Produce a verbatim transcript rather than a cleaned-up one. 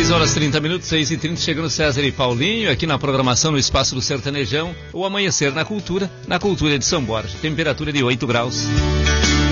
seis horas e trinta minutos, seis e trinta, chegando César e Paulinho, aqui na programação no Espaço do Sertanejão, o Amanhecer na Cultura, na Cultura de São Borja, temperatura de oito graus.